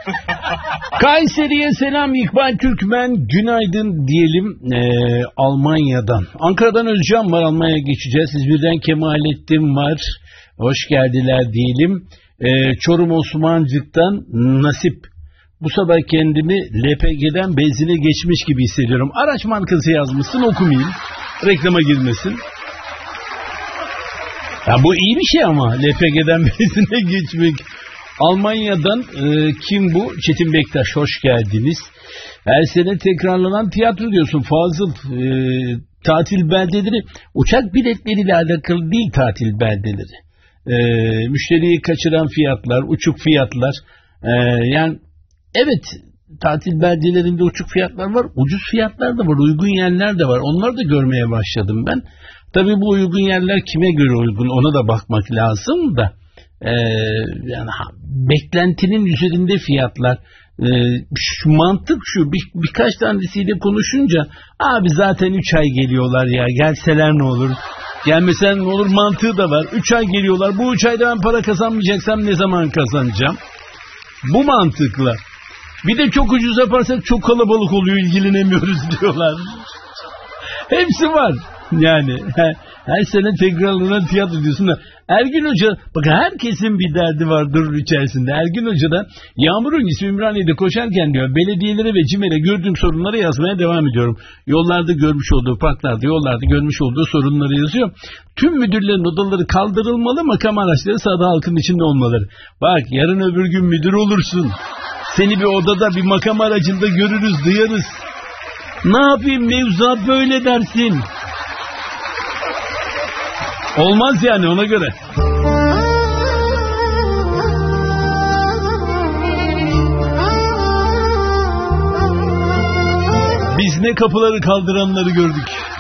Kayseri'ye selam İkbal Türkmen, günaydın diyelim Almanya'dan. Ankara'dan Özcan var, Almanya'ya geçeceğiz. İzmir'den Kemalettin var, hoş geldiler diyelim. Çorum Osmancık'tan Nasip. Bu sabah kendimi LPG'den benzine geçmiş gibi hissediyorum. Araç markası yazmışsın, okumayayım. Reklama girmesin. Ya bu iyi bir şey ama LPG'den benzine geçmek. Almanya'dan kim bu? Çetin Bektaş, hoş geldiniz. Her sene tekrarlanan tiyatro diyorsun Fazıl. Tatil beldeleri, uçak biletleriyle alakalı değil tatil beldeleri. Müşteriyi kaçıran fiyatlar, uçuk fiyatlar. Yani evet, tatil beldelerinde uçuk fiyatlar var, ucuz fiyatlar da var, uygun yerler de var. Onları da görmeye başladım ben. Tabii bu uygun yerler kime göre uygun, ona da bakmak lazım da. Yani beklentinin üzerinde fiyatlar. Şu mantık şu, birkaç tanesiyle konuşunca abi zaten 3 ay geliyorlar ya, gelseler ne olur, gelmeseler ne olur mantığı da var. 3 ay geliyorlar, bu 3 ayda ben para kazanmayacaksam ne zaman kazanacağım, bu mantıkla. Bir de çok ucuz yaparsak çok kalabalık oluyor, ilgilenemiyoruz diyorlar. Hepsi var yani. Her sene tekrarlanan tiyatro diyorsun da Ergün Hoca, bak herkesin bir derdi vardır içerisinde. Ergün Hoca da yağmur öncesi Ümraniye'de koşarken diyor, belediyelere ve CİMER'e gördüğüm sorunları yazmaya devam ediyorum. Yollarda görmüş olduğu, parklarda, yollarda görmüş olduğu sorunları yazıyor. Tüm müdürlerin odaları kaldırılmalı, makam araçları sahada halkın içinde olmaları. Bak yarın öbür gün müdür olursun. Seni bir odada, bir makam aracında görürüz, duyarız. Ne yapayım, mevzuat böyle dersin. Olmaz yani, ona göre. Biz ne kapıları kaldıranları gördük.